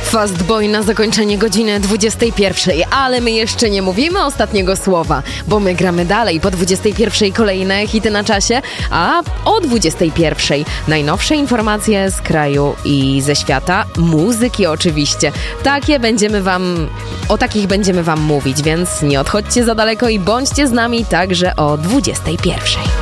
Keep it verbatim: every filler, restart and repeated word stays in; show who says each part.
Speaker 1: Fast Boy na zakończenie godziny dwudziestej pierwszej, ale my jeszcze nie mówimy ostatniego słowa, bo my gramy dalej. Po dwudziestej pierwszej kolejne hity na czasie, a o dwudziestej pierwszej najnowsze informacje z kraju i ze świata, muzyki oczywiście. Takie będziemy wam, o takich będziemy wam mówić, więc nie odchodźcie za daleko i bądźcie z nami także o dwudziestej pierwszej.